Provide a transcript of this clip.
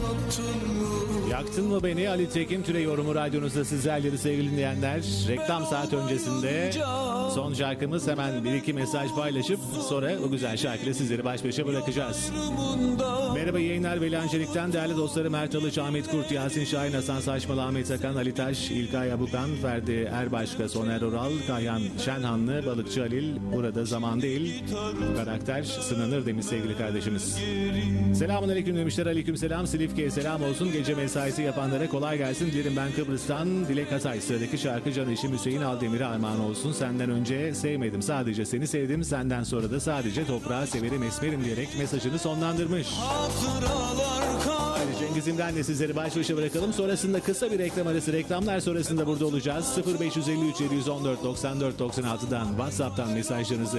Yaktın mı beni? Ali Tekin Türe yorumu radyonuzda sizlerleri sevgili dinleyenler. Reklam saat öncesinde son şarkımız, hemen bir iki mesaj paylaşıp sonra o güzel şarkıyla sizleri baş başa bırakacağız. Merhaba yayınlar, Veli Angelik'ten değerli dostlarım Mert Alıç, Ahmet Kurt, Yasin Şahin, Hasan Saçmalı, Ahmet Akan, Ali Taş, İlkay Abukan, Ferdi Erbaşka, Soner Oral, Kayhan Şenhanlı, Balıkçı Halil, burada zaman değil karakter sınanır demiş sevgili kardeşimiz. Selamun aleyküm demişler. Aleyküm selam. Silifke'ye selam olsun. Gece mesaisi yapanlara kolay gelsin dilerim. Ben Kıbrıs'tan Dilek Atay. Sıradaki şarkı can eşim Hüseyin Aldemir'e armağan olsun. Senden önce sevmedim, sadece seni sevdim. Senden sonra da sadece toprağı severim, esmerim diyerek mesajını sonlandırmış. Hadi Cengiz İmren'le sizleri baş başa bırakalım. Sonrasında kısa bir reklam arası. Reklamlar sonrasında burada olacağız. 0553 714 94 96'dan WhatsApp'tan mesajlarınızı